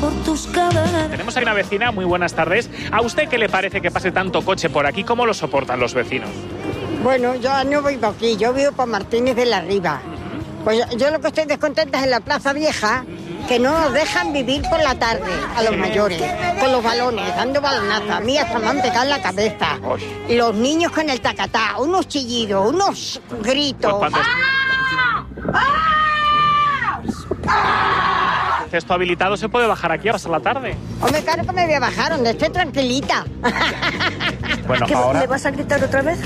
por tus caderas. Tenemos ahí una vecina, muy buenas tardes. ¿A usted qué le parece que pase tanto coche por aquí? ¿Cómo lo soportan los vecinos? Bueno, yo no vivo aquí, yo vivo por Martínez de la Riva. Pues yo lo que estoy descontenta es en la Plaza Vieja, que no nos dejan vivir por la tarde a los mayores, con los balones, dando balonazos. A mí hasta me han pegado en la cabeza. Y los niños con el tacatá, unos chillidos, unos gritos. Pues esto habilitado, ¿se puede bajar aquí a pasar la tarde? Hombre, claro que me voy a bajar, donde esté tranquilita. Bueno, ¿Qué, ahora... ¿Me vas a gritar otra vez?